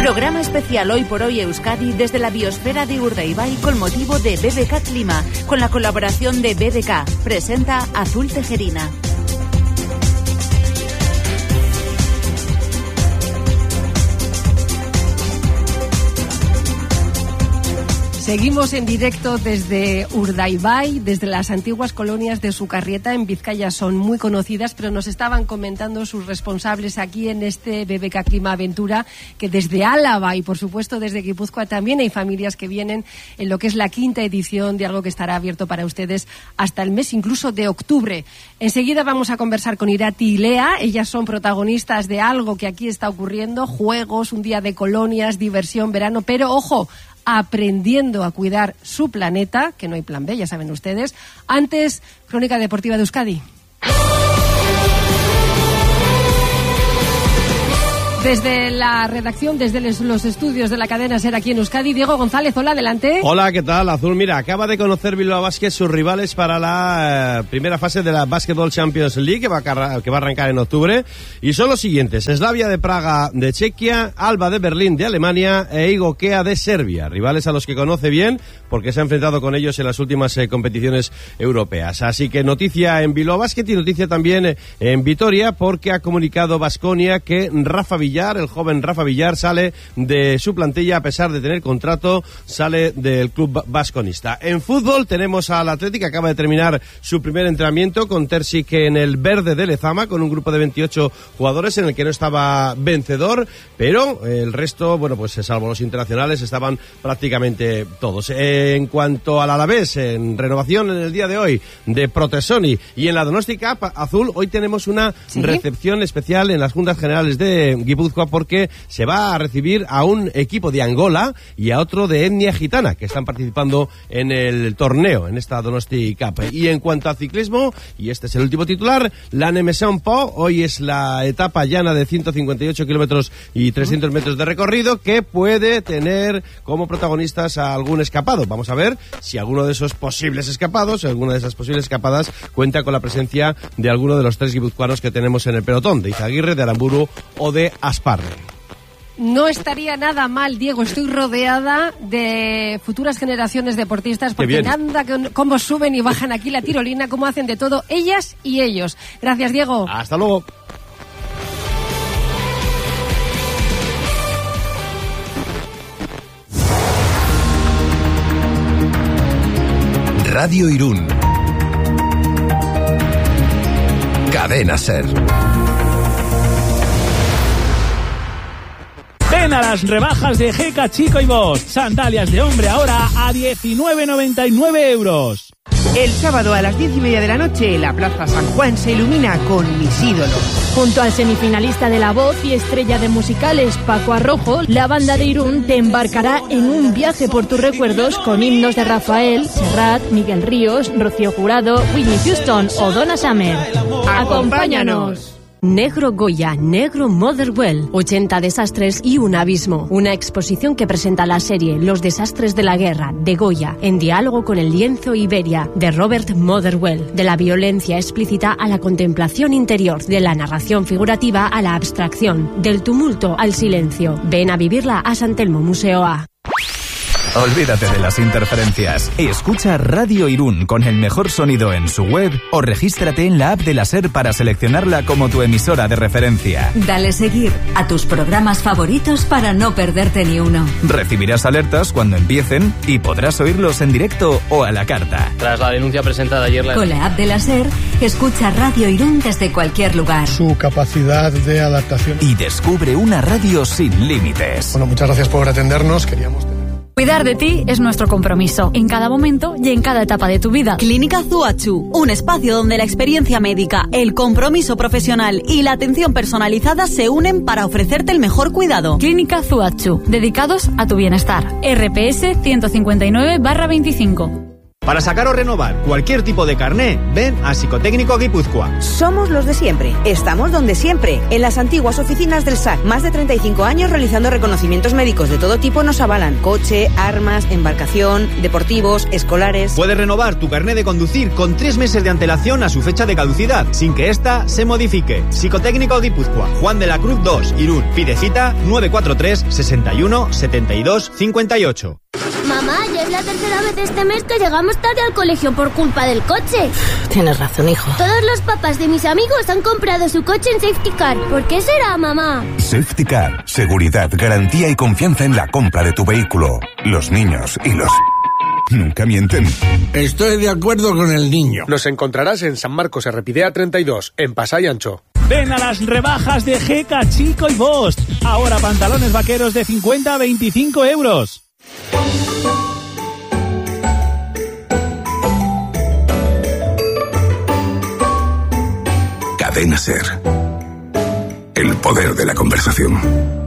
Programa especial Hoy por Hoy Euskadi desde la biosfera de Urdaibai con motivo de BBK Clima, con la colaboración de BBK. Presenta Azul Tejerina. Seguimos en directo desde Urdaibai, desde las antiguas colonias de Sukarrieta en Vizcaya. Son muy conocidas, pero nos estaban comentando sus responsables aquí en este BBK Clima Aventura que desde Álava y por supuesto desde Guipúzcoa también hay familias que vienen en lo que es la 5ª edición de algo que estará abierto para ustedes hasta el mes incluso de octubre. Enseguida vamos a conversar con Irati y Lea. Ellas son protagonistas de algo que aquí está ocurriendo, juegos, un día de colonias, diversión, verano, pero ojo, aprendiendo a cuidar su planeta, que no hay plan B, ya saben ustedes. Antes, Crónica Deportiva de Euskadi. Desde la redacción, desde los estudios de la cadena SER aquí en Euskadi, Diego González, hola, adelante. Hola, ¿qué tal, Azul? Mira, acaba de conocer Bilbao Basket sus rivales para la primera fase de la Basketball Champions League, que va a arrancar en octubre, y son los siguientes: Slavia de Praga de Chequia, Alba de Berlín de Alemania e Igokea de Serbia, rivales a los que conoce bien porque se ha enfrentado con ellos en las últimas competiciones europeas. Así que noticia en Bilbao Basket y noticia también en Vitoria, porque ha comunicado Baskonia que Rafa Villar, el joven Rafa Villar, sale de su plantilla a pesar de tener contrato, sale del club vasconista. En fútbol tenemos al Athletic, que acaba de terminar su primer entrenamiento con Terzic en el verde de Lezama, con un grupo de 28 jugadores en el que no estaba vencedor, pero el resto, bueno, pues salvo los internacionales, estaban prácticamente todos. En cuanto al Alavés, en renovación en el día de hoy de Protesoni y en la Donosti Cup, Azul, hoy tenemos una recepción especial en las Juntas Generales de Guipúzcoa, porque se va a recibir a un equipo de Angola y a otro de etnia gitana que están participando en el torneo, en esta Donosti Cup. Y en cuanto al ciclismo, y este es el último titular, la Nemesón Po, hoy es la etapa llana de 158 kilómetros y 300 metros de recorrido, que puede tener como protagonistas a algún escapado. Vamos a ver si alguno de esos posibles escapados, alguna de esas posibles escapadas, cuenta con la presencia de alguno de los 3 guipuzcoanos que tenemos en el pelotón, de Izaguirre, de Aramburu o de Asparre. No estaría nada mal, Diego. Estoy rodeada de futuras generaciones deportistas, porque anda cómo suben y bajan aquí la tirolina, cómo hacen de todo ellas y ellos. Gracias, Diego. Hasta luego. Radio Irún. Cadena SER. Ven a las rebajas de Jeca Chico y Boss. Sandalias de hombre ahora a 19,99 euros. El sábado a las 10:30 de la noche, la Plaza San Juan se ilumina con Mis ídolos. Junto al semifinalista de La Voz y estrella de musicales Paco Arrojo, la banda de Irún te embarcará en un viaje por tus recuerdos con himnos de Rafael, Serrat, Miguel Ríos, Rocío Jurado, Whitney Houston o Donna Summer. ¡Acompáñanos! Negro Goya, Negro Motherwell, 80 desastres y un abismo. Una exposición que presenta la serie Los desastres de la guerra, de Goya, en diálogo con el lienzo Iberia, de Robert Motherwell. De la violencia explícita a la contemplación interior, de la narración figurativa a la abstracción, del tumulto al silencio. Ven a vivirla a San Telmo Museo A. Olvídate de las interferencias. Escucha Radio Irún con el mejor sonido en su web o regístrate en la app de la SER para seleccionarla como tu emisora de referencia. Dale seguir a tus programas favoritos para no perderte ni uno. Recibirás alertas cuando empiecen y podrás oírlos en directo o a la carta. Tras la denuncia presentada ayer... Con la app de la SER, escucha Radio Irún desde cualquier lugar. Su capacidad de adaptación. Y descubre una radio sin límites. Bueno, muchas gracias por atendernos. Cuidar de ti es nuestro compromiso, en cada momento y en cada etapa de tu vida. Clínica Zuachu, un espacio donde la experiencia médica, el compromiso profesional y la atención personalizada se unen para ofrecerte el mejor cuidado. Clínica Zuachu, dedicados a tu bienestar. RPS 159/25. Para sacar o renovar cualquier tipo de carné, ven a Psicotécnico Guipúzcoa. Somos los de siempre. Estamos donde siempre. En las antiguas oficinas del SAC. Más de 35 años realizando reconocimientos médicos de todo tipo nos avalan. Coche, armas, embarcación, deportivos, escolares. Puedes renovar tu carné de conducir con 3 meses de antelación a su fecha de caducidad, sin que ésta se modifique. Psicotécnico Guipúzcoa. Juan de la Cruz 2, Irún. Pide cita 943 61 72 58. Mamá, ya es la tercera vez este mes que llegamos tarde al colegio por culpa del coche. Tienes razón, hijo. Todos los papás de mis amigos han comprado su coche en Safety Car. ¿Por qué será, mamá? Safety Car. Seguridad, garantía y confianza en la compra de tu vehículo. Los niños y los... nunca mienten. Estoy de acuerdo con el niño. Nos encontrarás en San Marcos Errepidea 32, en Pasay Ancho. Ven a las rebajas de GK Chico y Bosch. Ahora pantalones vaqueros de 50 a 25 euros. Cadena SER. El poder de la conversación.